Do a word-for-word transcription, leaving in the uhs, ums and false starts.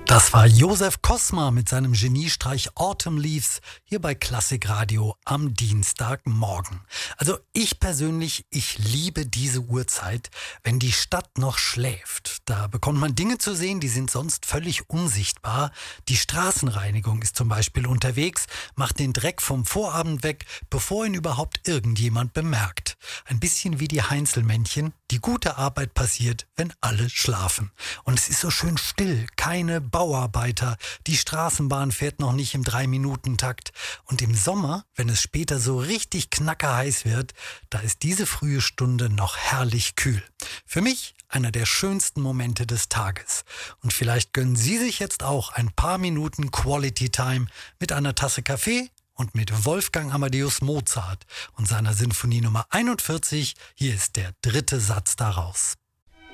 Das war Josef Kosma mit seinem Geniestreich Autumn Leaves hier bei Klassikradio am Dienstagmorgen. Also ich persönlich, ich liebe diese Uhrzeit, wenn die Stadt noch schläft. Da bekommt man Dinge zu sehen, die sind sonst völlig unsichtbar. Die Straßenreinigung ist zum Beispiel unterwegs, macht den Dreck vom Vorabend weg, bevor ihn überhaupt irgendjemand bemerkt. Ein bisschen wie die Heinzelmännchen. Die gute Arbeit passiert, wenn alle schlafen. Und es ist so schön still, keine Bauarbeiter. Die Straßenbahn fährt noch nicht im Drei-Minuten-Takt. Und im Sommer, wenn es später so richtig knackerheiß wird, da ist diese frühe Stunde noch herrlich kühl. Für mich einer der schönsten Momente des Tages. Und vielleicht gönnen Sie sich jetzt auch ein paar Minuten Quality Time mit einer Tasse Kaffee und mit Wolfgang Amadeus Mozart und seiner Sinfonie Nummer einundvierzig. Hier ist der dritte Satz daraus.